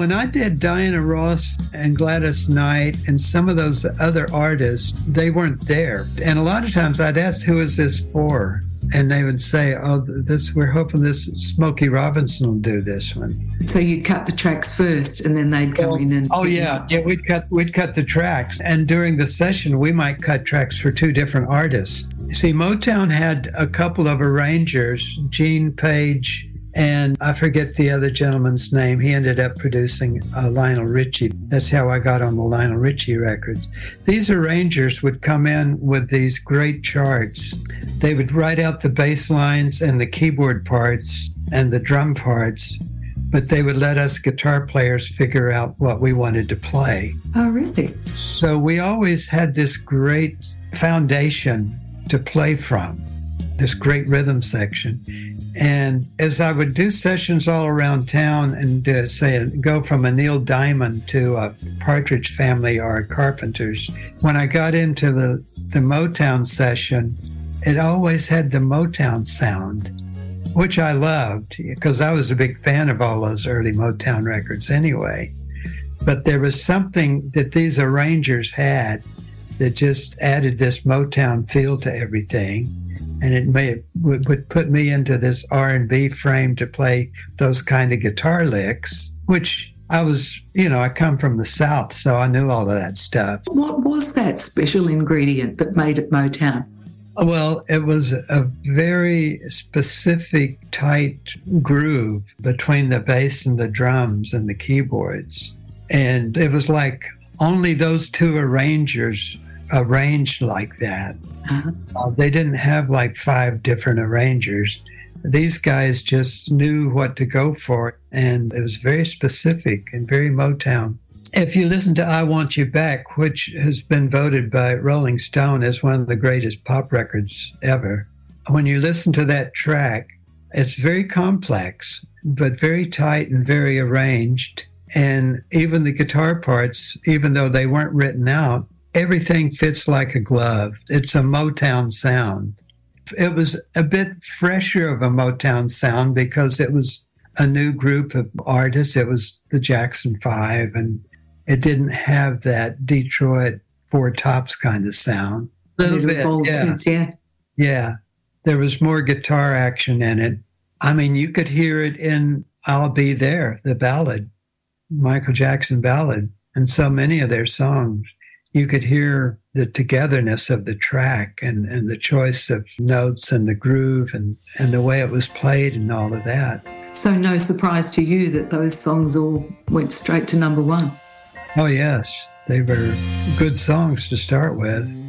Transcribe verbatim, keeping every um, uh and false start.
when I did Diana Ross and Gladys Knight and some of those other artists, they weren't there. And a lot of times I'd ask, who is this for? And they would say, oh, this, we're hoping this Smokey Robinson will do this one. So you'd cut the tracks first and then they'd come oh, in and... Oh, yeah. Yeah, we'd cut, we'd cut the tracks. And during the session, we might cut tracks for two different artists. You see, Motown had a couple of arrangers, Gene Page, and I forget the other gentleman's name. He ended up producing uh, Lionel Richie. That's how I got on the Lionel Richie records. These arrangers would come in with these great charts. They would write out the bass lines and the keyboard parts and the drum parts, but they would let us guitar players figure out what we wanted to play. Oh, really? So we always had this great foundation to play from, this great rhythm section. And as I would do sessions all around town and uh, say, go from a Neil Diamond to a Partridge Family or a Carpenters, when I got into the, the Motown session, it always had the Motown sound, which I loved because I was a big fan of all those early Motown records anyway. But there was something that these arrangers had that just added this Motown feel to everything. And it may would, would put me into this R and B frame to play those kind of guitar licks, which I was, you know, I come from the South, so I knew all of that stuff. What was that special ingredient that made it Motown? Well, it was a very specific, tight groove between the bass and the drums and the keyboards. And it was like only those two arrangers arranged like that. Uh-huh. Uh, they didn't have like five different arrangers. These guys just knew what to go for, and it was very specific and very Motown. If you listen to I Want You Back, which has been voted by Rolling Stone as one of the greatest pop records ever, when you listen to that track, it's very complex, but very tight and very arranged. And even the guitar parts, even though they weren't written out, everything fits like a glove. It's a Motown sound. It was a bit fresher of a Motown sound because it was a new group of artists. It was the Jackson Five, and it didn't have that Detroit Four Tops kind of sound. A little bit, yeah. Since, yeah. Yeah. There was more guitar action in it. I mean, you could hear it in I'll Be There, the ballad, Michael Jackson ballad, and so many of their songs. You could hear the togetherness of the track and, and the choice of notes and the groove and, and the way it was played and all of that. So no surprise to you that those songs all went straight to number one? Oh, yes. They were good songs to start with.